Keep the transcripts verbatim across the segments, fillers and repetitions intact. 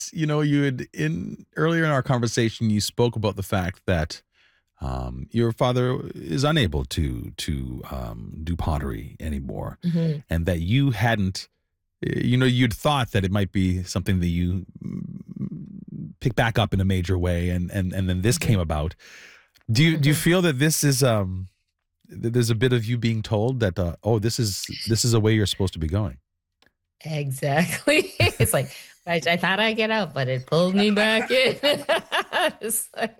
You know, you had in earlier in our conversation, you spoke about the fact that um, your father is unable to to um, do pottery anymore, Mhm. and that you hadn't, you know, you'd thought that it might be something that you mm, pick back up in a major way, and and and then this Mhm. came about. Do you do you Mhm. feel that this is um th- there's a bit of you being told that uh, oh, this is this is a way you're supposed to be going? Exactly. It's like, I I thought I'd get out, but it pulled me back in. It's like,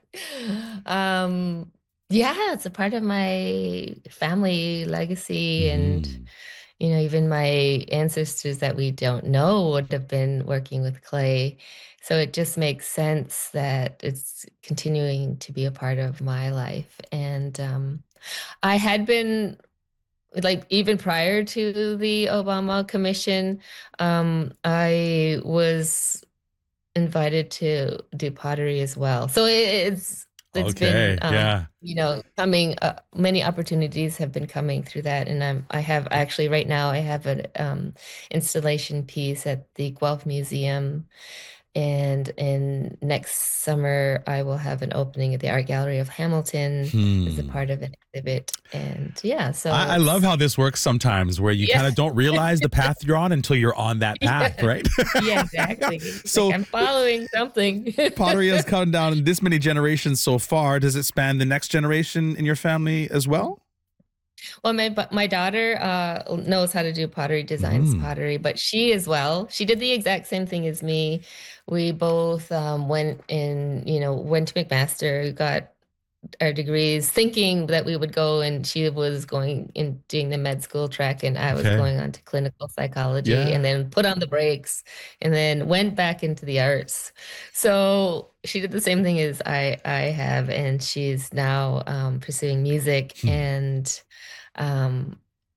um, yeah, it's a part of my family legacy, and, Hmm. you know, even my ancestors that we don't know would have been working with clay. So it just makes sense that it's continuing to be a part of my life. And, um, I had been like, even prior to the Obama commission, um, I was invited to do pottery as well. So it, it's it's been, Okay. um, Yeah. you know, coming. Uh, many opportunities have been coming through that, and I'm I have actually right now I have an um, installation piece at the Guelph Museum, and in next summer I will have an opening at the Art Gallery of Hamilton as a Hmm. part of an exhibit. And yeah, so I, I love it's how this works sometimes, where you yeah. kind of don't realize the path you're on until you're on that path, Yeah. right? Yeah, exactly. It's like So I'm following something. pottery has come down in this many generations so far. Does it span the next generation in your family as well? Well, my bu- my daughter uh, knows how to do pottery, designs Mm. pottery, but she as well. She did the exact same thing as me. We both um, went in, you know, went to McMaster, got our degrees, thinking that we would go, and she was going in doing the med school track, and I was Okay. going on to clinical psychology, and Yeah. then put on the brakes, and then went back into the arts. So she did the same thing as I I have, and she's now um, pursuing music, Hmm. and um,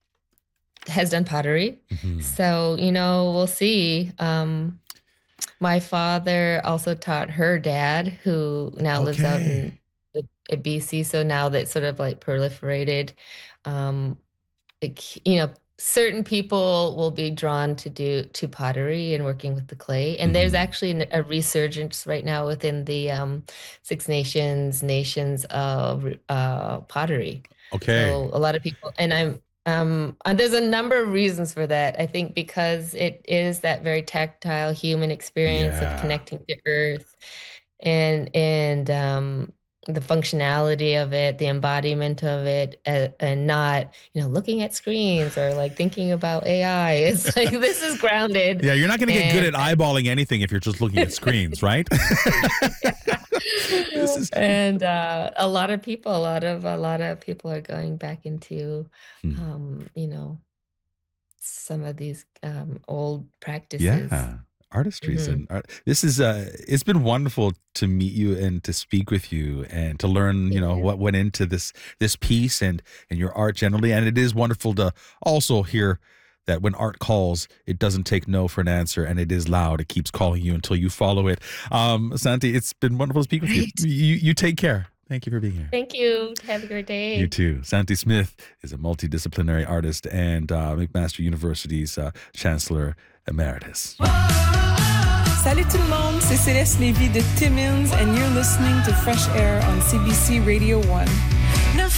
has done pottery. Mhm. So, you know, we'll see. Um, my father also taught her dad, who now lives out in Okay. the- in B C. So now that sort of like proliferated, um, like, you know, certain people will be drawn to do to pottery and working with the clay. And there's Mhm. actually an- a resurgence right now within the um, Six Nations nations of uh, pottery. Okay. So a lot of people, and I'm um, and there's a number of reasons for that. I think because it is that very tactile human experience of Yeah. connecting to earth, and and um, the functionality of it, the embodiment of it, uh, and not, you know, looking at screens or like thinking about A I. It's like this is grounded, Yeah, you're not going to get good and at eyeballing anything if you're just looking at screens, right? This is and uh, a lot of people, a lot of a lot of people are going back into, Hmm. um, you know, some of these um, old practices. Yeah, artistries Hmm. and art. This is uh it's been wonderful to meet you and to speak with you and to learn, you know, Yeah. what went into this this piece and and your art generally. And it is wonderful to also hear that when art calls, it doesn't take no for an answer, and it is loud. It keeps calling you until you follow it. Um, Santi, it's been wonderful to speak with you. Right. You you take care. Thank you for being here. Thank you. Have a great You day. too. Santi Smith is a multidisciplinary artist and uh, McMaster University's uh, Chancellor Emeritus. Salut tout le monde, c'est Céleste Lévy de Timmins, and you're listening to Fresh Air on C B C Radio one.